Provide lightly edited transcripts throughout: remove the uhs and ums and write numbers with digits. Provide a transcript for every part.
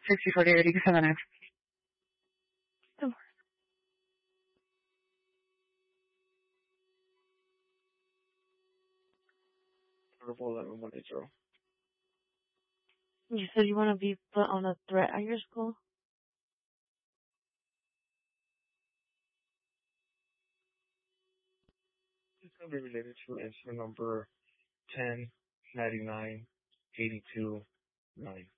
6048 1180. You said you want to be put on a threat at your school? It's going to be related to incident number 109982-9.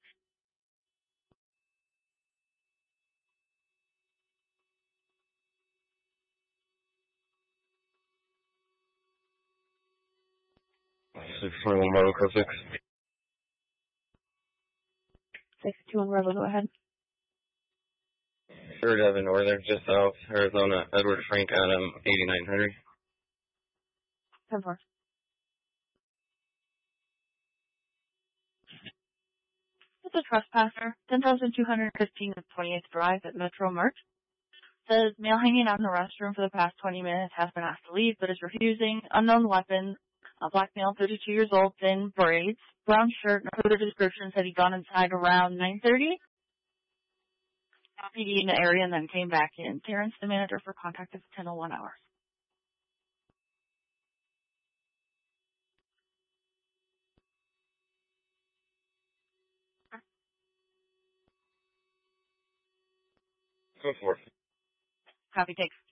One Marvel Code 6. 621 Rebel, go ahead. Third Evan Northern, just south, Arizona, Edward Frank Adam, 8900. 10-4. It's a trespasser, 10,215 of 28th Drive at Metro Merch. Says male hanging out in the restroom for the past 20 minutes has been asked to leave, but is refusing. Unknown weapon. A black male, 32 years old, thin braids, brown shirt, no further description. Said he'd gone inside around 9:30. PD in the area and then came back in. Terrence, the manager for contact, is 10:01 hours. Go for it. Copy, takes.